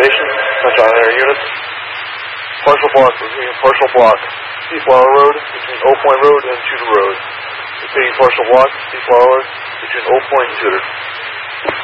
Station, Sunshine Air Units. Partial block, receiving partial block. Seaflower Road, between Old Point Road and Tudor Road. Receiving partial block, Seaflower Road, between Old Point and Tudor.